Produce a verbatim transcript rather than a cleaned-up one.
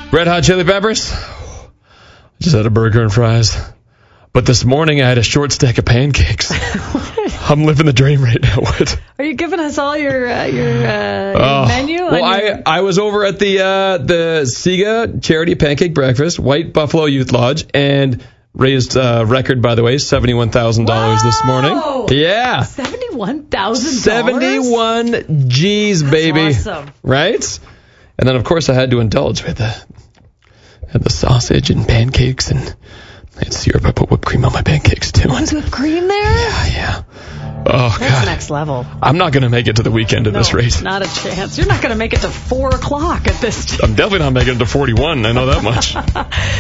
Red Hot Chili Peppers. Just had a burger and fries. But this morning I had a short stack of pancakes. I'm living the dream right now. What? Are you giving us all your uh, your, uh, your oh. menu? Well, your... I I was over at the uh, the SIGA Charity Pancake Breakfast, White Buffalo Youth Lodge, and raised a uh, record, by the way, seventy-one thousand dollars this morning. Yeah. seventy-one thousand dollars? seventy-one G's, baby. That's awesome. Right? And then, of course, I had to indulge with the, had the sausage and pancakes, and I had syrup. I put whipped cream on my pancakes, too. Was whipped cream there? Yeah, yeah. Oh, That's God. next level. I'm not going to make it to the weekend at no, this rate. Not a chance. You're not going to make it to four o'clock at this time. I'm definitely not making it to forty-one. I know that much.